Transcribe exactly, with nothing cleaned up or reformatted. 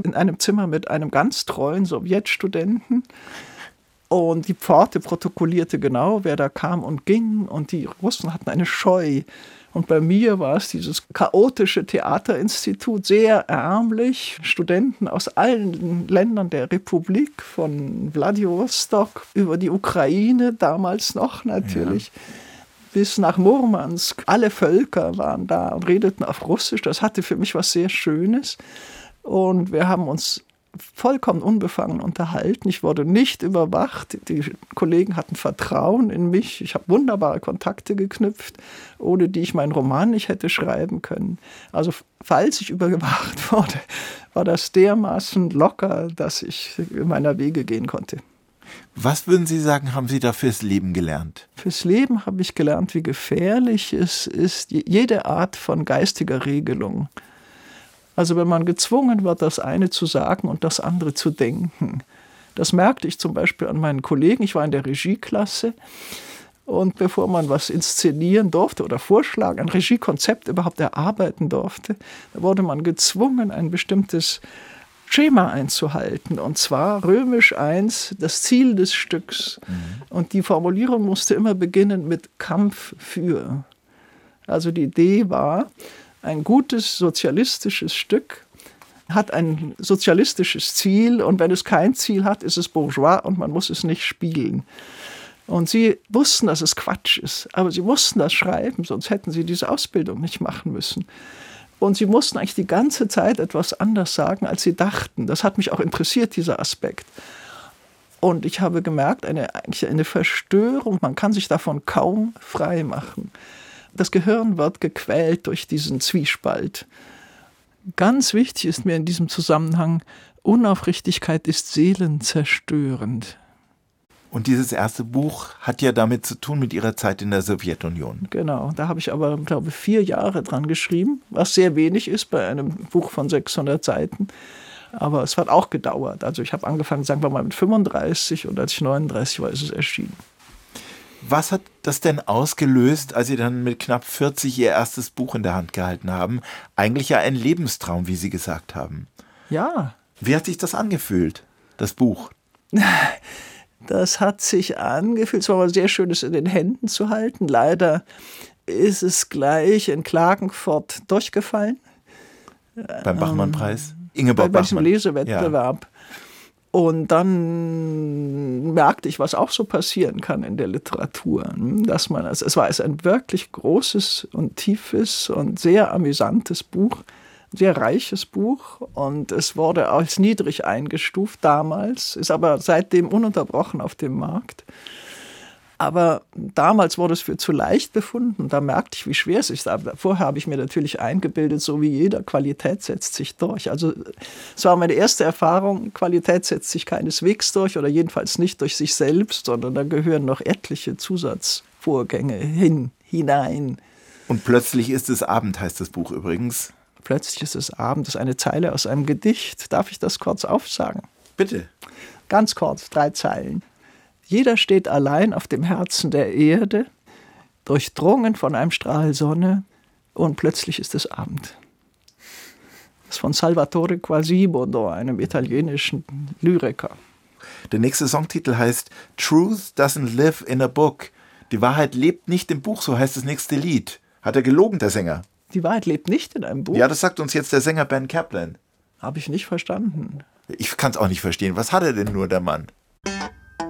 in einem Zimmer mit einem ganz treuen Sowjetstudenten. Und die Pforte protokollierte genau, wer da kam und ging. Und die Russen hatten eine Scheu. Und bei mir war es dieses chaotische Theaterinstitut, sehr ärmlich. Studenten aus allen Ländern der Republik, von Wladiwostok über die Ukraine, damals noch natürlich, ja, bis nach Murmansk. Alle Völker waren da und redeten auf Russisch. Das hatte für mich was sehr Schönes. Und wir haben uns vollkommen unbefangen unterhalten. Ich wurde nicht überwacht. Die Kollegen hatten Vertrauen in mich. Ich habe wunderbare Kontakte geknüpft, ohne die ich meinen Roman nicht hätte schreiben können. Also falls ich überwacht wurde, war das dermaßen locker, dass ich meiner Wege gehen konnte. Was würden Sie sagen, haben Sie da fürs Leben gelernt? Fürs Leben habe ich gelernt, wie gefährlich es ist, jede Art von geistiger Regelung. Also wenn man gezwungen wird, das eine zu sagen und das andere zu denken. Das merkte ich zum Beispiel an meinen Kollegen. Ich war in der Regieklasse und bevor man was inszenieren durfte oder vorschlagen, ein Regiekonzept überhaupt erarbeiten durfte, da wurde man gezwungen, ein bestimmtes Schema einzuhalten. Und zwar römisch eins, das Ziel des Stücks. Mhm. Und die Formulierung musste immer beginnen mit Kampf für. Also die Idee war, ein gutes sozialistisches Stück hat ein sozialistisches Ziel und wenn es kein Ziel hat, ist es bourgeois und man muss es nicht spielen. Und sie wussten, dass es Quatsch ist, aber sie mussten das schreiben, sonst hätten sie diese Ausbildung nicht machen müssen. Und sie mussten eigentlich die ganze Zeit etwas anders sagen, als sie dachten. Das hat mich auch interessiert, dieser Aspekt. Und ich habe gemerkt, eine, eigentlich eine Verstörung, man kann sich davon kaum frei machen. Das Gehirn wird gequält durch diesen Zwiespalt. Ganz wichtig ist mir in diesem Zusammenhang, Unaufrichtigkeit ist seelenzerstörend. Und dieses erste Buch hat ja damit zu tun mit Ihrer Zeit in der Sowjetunion. Genau, da habe ich aber, glaube ich, vier Jahre dran geschrieben, was sehr wenig ist bei einem Buch von sechshundert Seiten. Aber es hat auch gedauert. Also ich habe angefangen, sagen wir mal, mit fünfunddreißig und als ich neununddreißig war, ist es erschienen. Was hat das denn ausgelöst, als Sie dann mit knapp vierzig Ihr erstes Buch in der Hand gehalten haben? Eigentlich ja ein Lebenstraum, wie Sie gesagt haben. Ja. Wie hat sich das angefühlt, das Buch? Das hat sich angefühlt, es war mal sehr schön, es in den Händen zu halten. Leider ist es gleich in Klagenfurt durchgefallen. Beim Bachmann-Preis? Ingeborg bei, bei Bachmann. Bei diesem Lesewettbewerb. Ja. Und dann merkte ich, was auch so passieren kann in der Literatur. Dass man, also es war ein wirklich großes und tiefes und sehr amüsantes Buch, sehr reiches Buch. Und es wurde als niedrig eingestuft damals, ist aber seitdem ununterbrochen auf dem Markt. Aber damals wurde es für zu leicht befunden. Da merkte ich, wie schwer es ist. Aber vorher habe ich mir natürlich eingebildet, so wie jeder, Qualität setzt sich durch. Also es war meine erste Erfahrung, Qualität setzt sich keineswegs durch oder jedenfalls nicht durch sich selbst, sondern da gehören noch etliche Zusatzvorgänge hin, hinein. Und plötzlich ist es Abend, heißt das Buch übrigens. Plötzlich ist es Abend, das ist eine Zeile aus einem Gedicht. Darf ich das kurz aufsagen? Bitte. Ganz kurz, drei Zeilen. Jeder steht allein auf dem Herzen der Erde, durchdrungen von einem Strahl Sonne, und plötzlich ist es Abend. Das ist von Salvatore Quasimodo, einem italienischen Lyriker. Der nächste Songtitel heißt Truth Doesn't Live in a Book. Die Wahrheit lebt nicht im Buch, so heißt das nächste Lied. Hat er gelogen, der Sänger? Die Wahrheit lebt nicht in einem Buch? Ja, das sagt uns jetzt der Sänger Ben Kaplan. Habe ich nicht verstanden. Ich kann es auch nicht verstehen. Was hat er denn nur, der Mann?